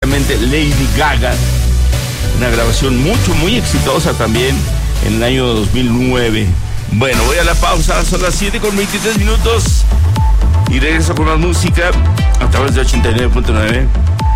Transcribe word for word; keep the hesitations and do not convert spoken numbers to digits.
precisamente Lady Gaga. Una grabación mucho, muy exitosa también en el año dos mil nueve. Bueno, voy a la pausa, son las siete con veintitrés minutos y regreso con más música a través de ochenta y nueve punto nueve.